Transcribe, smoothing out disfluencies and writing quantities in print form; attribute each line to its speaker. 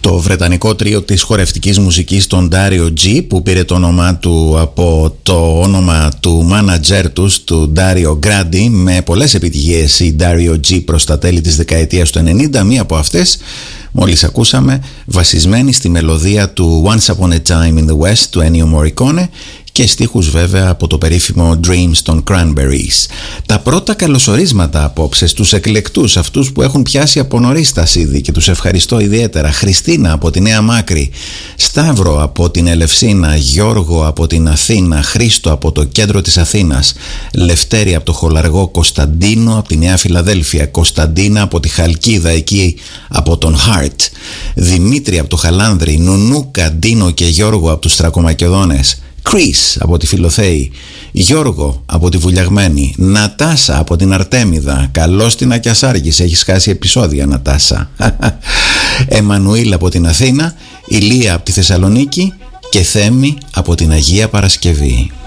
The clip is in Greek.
Speaker 1: Το βρετανικό τρίο της χορευτικής μουσικής των Dario G, που πήρε το όνομά του από το όνομα του μάνατζερ τους, του Dario Grandi, με πολλές επιτυχίες η Dario G προς τα τέλη της δεκαετίας του 90. Μία από αυτές μόλις ακούσαμε, βασισμένη στη μελωδία του Once Upon a Time in the West του Ennio Morricone και στίχους βέβαια από το περίφημο Dreams των Cranberries. Τα πρώτα καλωσορίσματα απόψε στους εκλεκτούς, αυτούς που έχουν πιάσει από νωρίς τα σίδη, και τους ευχαριστώ ιδιαίτερα. Χριστίνα από τη Νέα Μάκρη, Σταύρο από την Ελευσίνα, Γιώργο από την Αθήνα, Χρήστο από το κέντρο της Αθήνας, Λευτέρη από το Χολαργό, Κωνσταντίνο από τη Νέα Φιλαδέλφια, Κωνσταντίνα από τη Χαλκίδα εκεί από τον Χάρτ, Δημήτρη από το Χαλάνδρι, Νουνούκα, Ντίνο και Γιώργο από τους Θρακομακεδόνες, Κρίς από τη Φιλοθέη, Γιώργο από τη Βουλιαγμένη, Νατάσα από την Αρτέμιδα, καλώς την Ακιασάργης, έχεις χάσει επεισόδια Νατάσα, Εμμανουήλ από την Αθήνα, Ηλία από τη Θεσσαλονίκη και Θέμη από την Αγία Παρασκευή.